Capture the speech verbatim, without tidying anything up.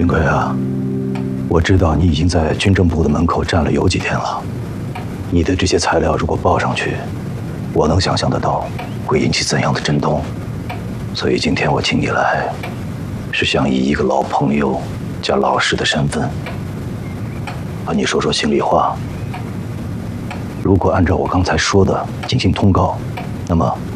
奎啊，我知道你已经在军政部的门口站了有几天了。你的这些材料如果报上去，我能想象得到会引起怎样的震动。所以今天我请你来，是想以一个老朋友加老师的身份，和你说说心里话。如果按照我刚才说的进行通告，那么